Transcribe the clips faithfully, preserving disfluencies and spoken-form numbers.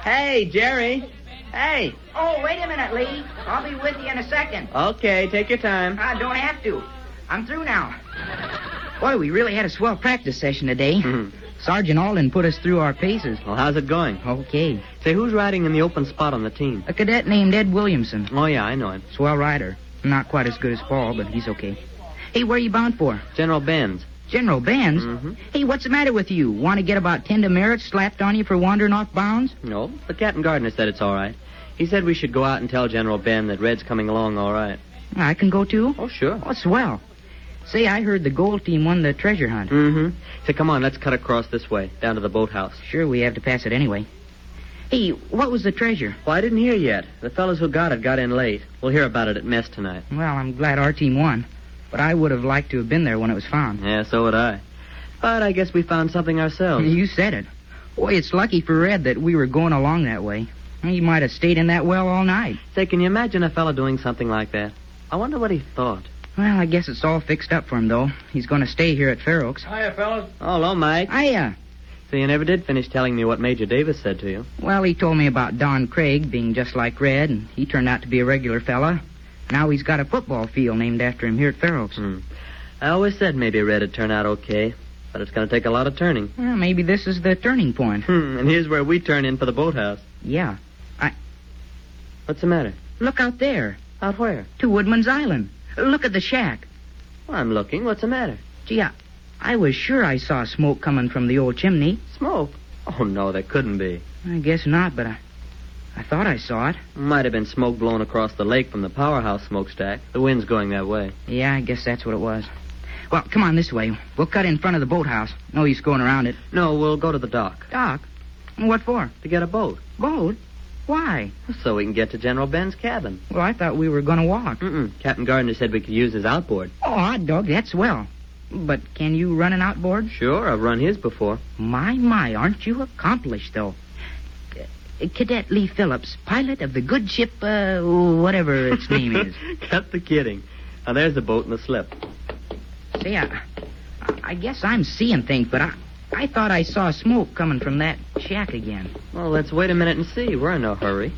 Hey, Jerry. Hey. Oh, wait a minute, Lee. I'll be with you in a second. Okay, take your time. I don't have to. I'm through now. Boy, we really had a swell practice session today. Mm-hmm. Sergeant Alden put us through our paces. Well, how's it going? Okay. Say, who's riding in the open spot on the team? A cadet named Ed Williamson. Oh, yeah, I know him. Swell rider. Not quite as good as Paul, but he's okay. Hey, where are you bound for? General Benz. General Benz? Mm-hmm. Hey, what's the matter with you? Want to get about ten demerits slapped on you for wandering off bounds? No, but Captain Gardner said it's all right. He said we should go out and tell General Ben that Red's coming along all right. I can go, too? Oh, sure. Oh, swell. Say, I heard the gold team won the treasure hunt. Mm-hmm. Say, come on, let's cut across this way, down to the boathouse. Sure, we have to pass it anyway. Hey, what was the treasure? Well, I didn't hear yet. The fellows who got it got in late. We'll hear about it at mess tonight. Well, I'm glad our team won. But I would have liked to have been there when it was found. Yeah, so would I. But I guess we found something ourselves. You said it. Boy, it's lucky for Red that we were going along that way. He might have stayed in that well all night. Say, can you imagine a fella doing something like that? I wonder what he thought. Well, I guess it's all fixed up for him, though. He's going to stay here at Fair Oaks. Hiya, fellas. Oh, hello, Mike. Hiya. So you never did finish telling me what Major Davis said to you. Well, he told me about Don Craig being just like Red, and he turned out to be a regular fella. Now he's got a football field named after him here at Fair Oaks. Hmm. I always said maybe Red would turn out okay, but it's going to take a lot of turning. Well, maybe this is the turning point. Hmm, and here's where we turn in for the boathouse. Yeah. I... What's the matter? Look out there. Out where? To Woodman's Island. Look at the shack. Well, I'm looking. What's the matter? Gee, I, I was sure I saw smoke coming from the old chimney. Smoke? Oh, no, there couldn't be. I guess not, but I, I thought I saw it. Might have been smoke blown across the lake from the powerhouse smokestack. The wind's going that way. Yeah, I guess that's what it was. Well, come on this way. We'll cut in front of the boathouse. No use going around it. No, we'll go to the dock. Doc? What for? To get a boat. Boat? Why? So we can get to General Ben's cabin. Well, I thought we were going to walk. Mm-mm. Captain Gardner said we could use his outboard. Oh, hot dog, that's swell. But can you run an outboard? Sure, I've run his before. My, my, aren't you accomplished, though? Uh, Cadet Lee Phillips, pilot of the good ship, uh, whatever its name is. Cut the kidding. Now, there's the boat and the slip. Say, I, I guess I'm seeing things, but I, I thought I saw smoke coming from that shack again. Well, let's wait a minute and see. We're in no hurry.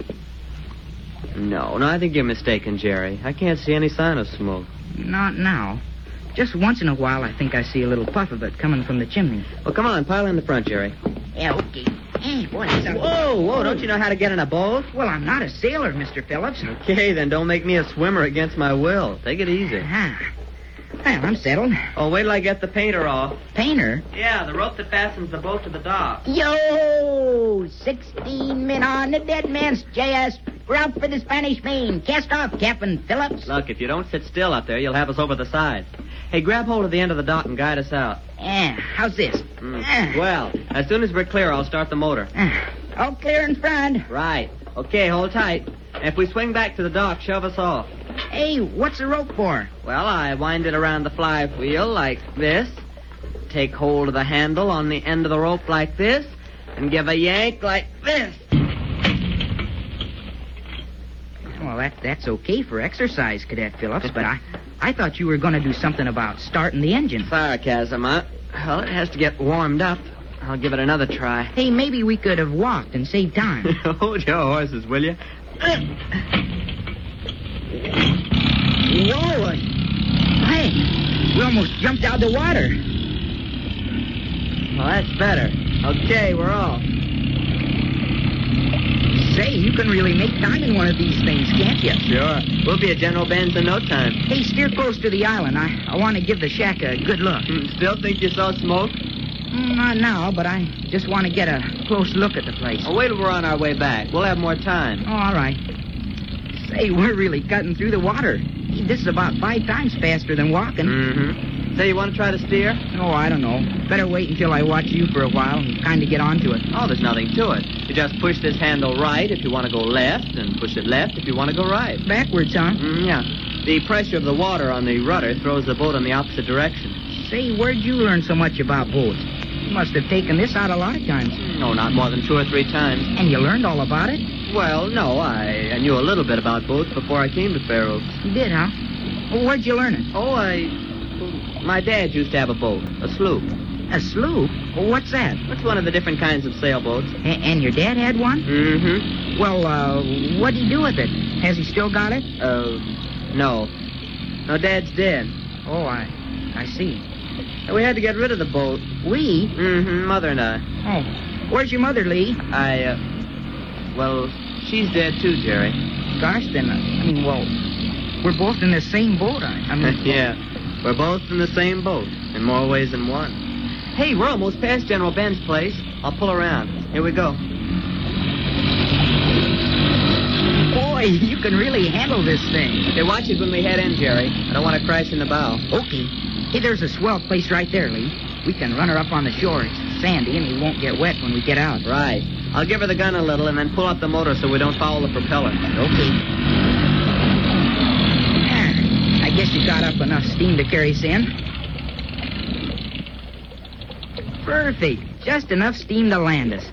No, no, I think you're mistaken, Jerry. I can't see any sign of smoke. Not now. Just once in a while, I think I see a little puff of it coming from the chimney. Well, come on, pile in the front, Jerry. Yeah, okay. Hey, boy, that's a... Whoa, whoa, don't you know how to get in a boat? Well, I'm not a sailor, Mister Phillips. Okay, then don't make me a swimmer against my will. Take it easy. Ah. Well, I'm settled. Oh, wait till I get the painter off. Painter? Yeah, the rope that fastens the boat to the dock. Yo! Sixteen men on the dead man's chest. We're out for the Spanish Main. Cast off, Captain Phillips. Look, if you don't sit still out there, you'll have us over the side. Hey, grab hold of the end of the dock and guide us out. Yeah, how's this? Mm. Ah. Well, as soon as we're clear, I'll start the motor. Ah. All clear in front. Right. Okay, hold tight. If we swing back to the dock, shove us off. Hey, what's the rope for? Well, I wind it around the flywheel like this. Take hold of the handle on the end of the rope like this. And give a yank like this. Well, that, that's okay for exercise, Cadet Phillips, but I, I thought you were going to do something about starting the engine. Sarcasm, huh? Well, it has to get warmed up. I'll give it another try. Hey, maybe we could have walked and saved time. Hold your horses, will you? Whoa! Hey, we almost jumped out of the water. Well, that's better. Okay, we're off. Say, you can really make time in one of these things, can't you? Sure. We'll be at General Ben's in no time. Hey, steer close to the island. I, I want to give the shack a good look. Still think you saw smoke? Mm, not now, but I just want to get a close look at the place. Oh, wait till we're on our way back. We'll have more time. Oh, all right. Say, we're really cutting through the water. This is about five times faster than walking. Mm-hmm. Say, you want to try to steer? Oh, I don't know. Better wait until I watch you for a while and kind of get onto it. Oh, there's nothing to it. You just push this handle right if you want to go left, and push it left if you want to go right. Backwards, huh? Mm, yeah. The pressure of the water on the rudder throws the boat in the opposite direction. Say, where'd you learn so much about boats? You must have taken this out a lot of times. No, not more than two or three times. And you learned all about it? Well, no, I, I knew a little bit about boats before I came to Fair Oaks. You did, huh? Well, where'd you learn it? Oh, I... My dad used to have a boat, a sloop. A sloop? Well, what's that? It's one of the different kinds of sailboats. A- and your dad had one? Mm-hmm. Well, uh, what'd he do with it? Has he still got it? Uh, no. No, Dad's dead. Oh, I, I see. We had to get rid of the boat. We? Mm-hmm, Mother and I. Oh. Where's your mother, Lee? I, uh, well, she's dead too, Jerry. Gosh, then, uh, I mean, well, we're both in the same boat. I, I mean... Yeah, we're both in the same boat, in more ways than one. Hey, we're almost past General Ben's place. I'll pull around. Here we go. Boy, you can really handle this thing. Hey, watch it when we head in, Jerry. I don't want to crash in the bow. Okay. Hey, there's a swell place right there, Lee. We can run her up on the shore. It's sandy, and we won't get wet when we get out. Right. I'll give her the gun a little and then pull up the motor so we don't foul the propeller. Okay. I guess you got up enough steam to carry us in. Perfect. Just enough steam to land us.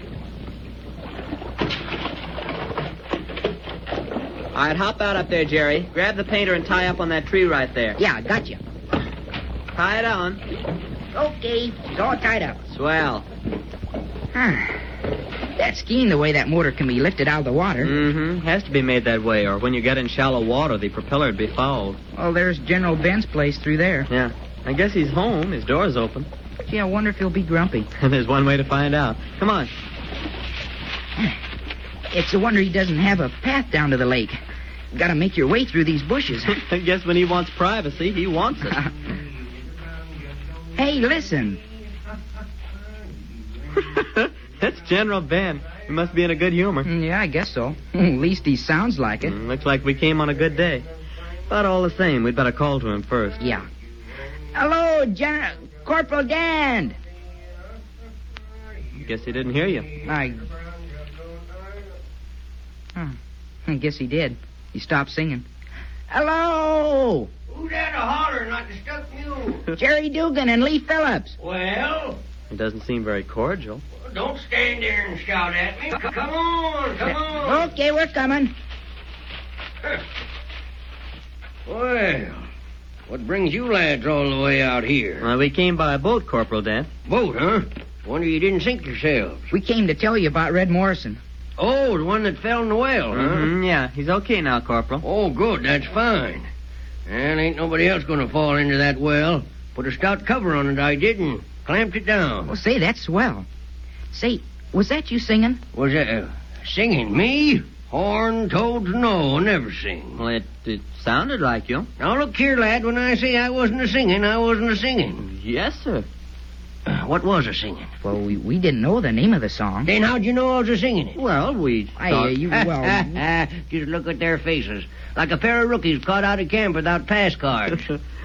All right, hop out up there, Jerry. Grab the painter and tie up on that tree right there. Yeah, gotcha. Tie it on. Okay, it's all tied up. Swell. That's skiing the way that motor can be lifted out of the water. Mm-hmm. Has to be made that way, or when you get in shallow water, the propeller would be fouled. Well, there's General Ben's place through there. Yeah. I guess he's home. His door's open. Gee, I wonder if he'll be grumpy. And there's one way to find out. Come on. It's a wonder he doesn't have a path down to the lake. Gotta make your way through these bushes. I guess when he wants privacy, he wants it. Hey, listen. That's General Ben. He must be in a good humor. Yeah, I guess so. At least he sounds like it. Mm, looks like we came on a good day. But all the same, we'd better call to him first. Yeah. Hello, General Corporal Dan. Guess he didn't hear you. I... Huh. I guess he did. He stopped singing. Hello! Who's that a hollering like a stuck mule? Jerry Dugan and Lee Phillips. Well, It doesn't seem very cordial. don't stand there and shout at me. C- Come on, come on. Okay, we're coming. Well, what brings you lads all the way out here? Well, we came by a boat, Corporal Dan. Boat, huh? Wonder you didn't sink yourselves. We came to tell you about Red Morrison. Oh, the one that fell in the well, huh? Mm-hmm, yeah, he's okay now, Corporal. Oh, good, that's fine. Well, ain't nobody else gonna fall into that well. Put a stout cover on it, I did, and clamped it down. Well, say, that's swell. Say, was that you singing? Was that uh, singing? Me? Horn, toads, no, never sing. Well, it, it sounded like you. Now, look here, lad, when I say I wasn't a-singing, I wasn't a-singing. Yes, sir. Uh, what was a-singing? Well, we, we didn't know the name of the song. Then how'd you know I was a-singing it? Well, we I, thought... uh, you, well... Just look at their faces. Like a pair of rookies caught out of camp without pass cards.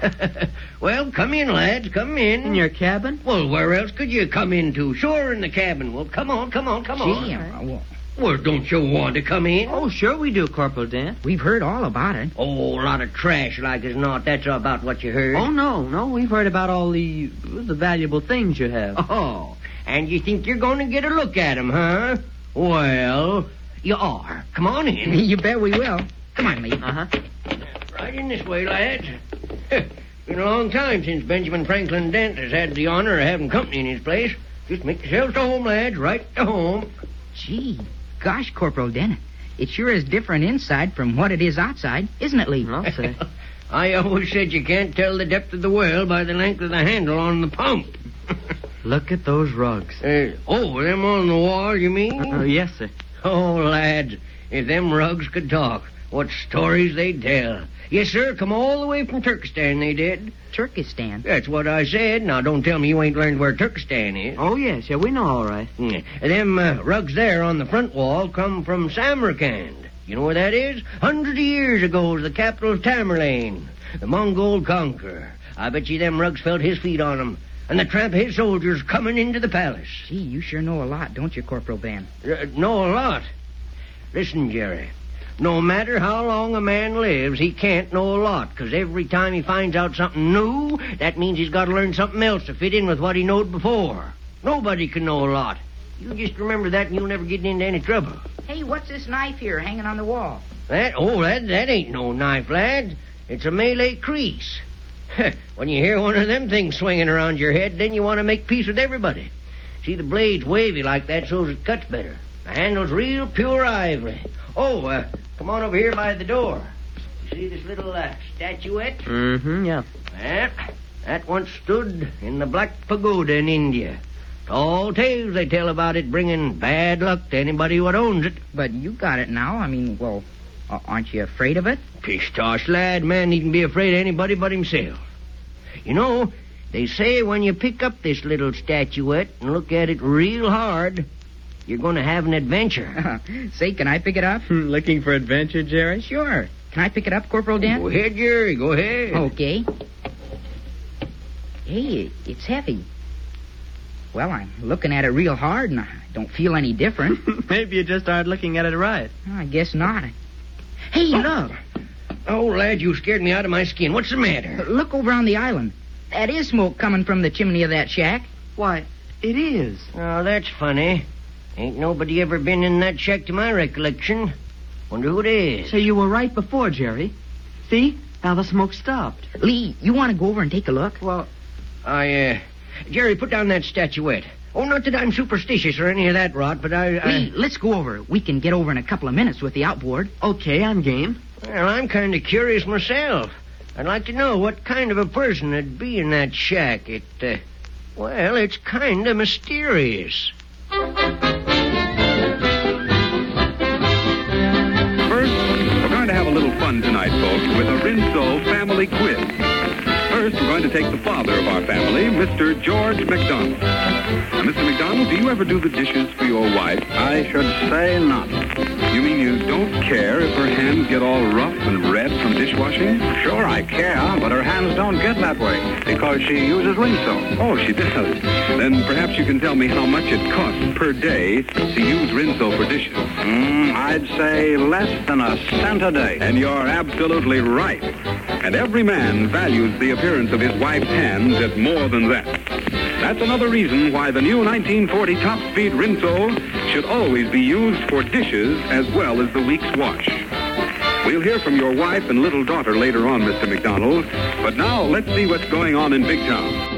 Well, come in, lads, come in. In your cabin? Well, where else could you come into? Sure, in the cabin. Well, come on, come on, come Gee, on. uh, well, Well, don't you want to come in? Oh, sure we do, Corporal Dan. we've heard all about it. Oh, a lot of trash like as not. That's about what you heard. Oh, no, no, we've heard about all the the valuable things you have. Oh, and you think you're going to get a look at 'em, huh? Well, you are. Come on in. You bet we will. Come on, Lee. Uh-huh. Right in this way, lads. Been a long time since Benjamin Franklin Dent has had the honor of having company in his place. Just make yourselves to home, lads, right to home. Gee, gosh, Corporal Dennett. It sure is different inside from what it is outside, isn't it, Lee? I'll say. I always said you can't tell the depth of the well by the length of the handle on the pump. Look at those rugs. Uh, oh, them on the wall, you mean? Uh, yes, sir. Oh, lads, if them rugs could talk, what stories they'd tell. Yes, sir, come all the way from Turkestan, they did. Turkestan. That's what I said. Now, don't tell me you ain't learned where Turkestan is. Oh, yes, yeah, we know all right. Yeah. Them uh, rugs there on the front wall come from Samarkand. You know where that is? Hundreds of years ago, the capital of Tamerlane, the Mongol conqueror. I bet you them rugs felt his feet on 'em, and the tramp of his soldiers coming into the palace. Gee, you sure know a lot, don't you, Corporal Ben? Uh, know a lot. Listen, Jerry. No matter how long a man lives, he can't know a lot, because every time he finds out something new, that means he's got to learn something else to fit in with what he knowed before. Nobody can know a lot. You just remember that and you'll never get into any trouble. Hey, what's this knife here hanging on the wall? That, oh, that, that ain't no knife, lad. It's a Malay crease. When you hear one of them things swinging around your head, then you want to make peace with everybody. See, the blade's wavy like that so it cuts better. The handle's real pure ivory. Oh, uh, come on over here by the door. You see this little uh, statuette? Mm-hmm, yeah. Well, that once stood in the Black Pagoda in India. Tall tales they tell about it bringing bad luck to anybody who owns it. But you got it now. I mean, well, uh, aren't you afraid of it? Pish-tosh, lad. Man needn't be afraid of anybody but himself. You know, they say when you pick up this little statuette and look at it real hard, you're going to have an adventure. Say, can I pick it up? Looking for adventure, Jerry? Sure. Can I pick it up, Corporal Go Dan? ahead, Jerry. Go ahead. Okay. Hey, it's heavy. Well, I'm looking at it real hard, and I don't feel any different. Maybe you just aren't looking at it right. I guess not. Hey, look. Oh, lad, you scared me out of my skin. What's the matter? Look over on the island. That is smoke coming from the chimney of that shack. Why, it is. Oh, that's funny. Ain't nobody ever been in that shack to my recollection. Wonder who it is. So you were right before, Jerry. See? Now the smoke stopped. Lee, you want to go over and take a look? Well, I, uh... Jerry, put down that statuette. Oh, not that I'm superstitious or any of that rot, but I... I... Lee, let's go over. We can get over in a couple of minutes with the outboard. okay, I'm game. Well, I'm kind of curious myself. I'd like to know what kind of a person would be in that shack. It, uh... Well, it's kind of mysterious. First, we're going to have a little fun tonight, folks, with a Rinso family quiz. First, we're going to take the father of our family, Mister George McDonald. Now, Mister McDonald, do you ever do the dishes for your wife? I should say not. You mean you don't care if her hands get all rough and red from dishwashing? Sure, I care, but her hands don't get that way because she uses Rinso. Oh, she does. Then perhaps you can tell me how much it costs per day to use Rinso for dishes. Mm, I'd say less than a cent a day. And you're absolutely right. And every man values the appearance of his wife's hands at more than that. That's another reason why the new nineteen forty Top Speed Rinso should always be used for dishes as well as the week's wash. We'll hear from your wife and little daughter later on, Mister McDonald. But now let's see what's going on in Big Town.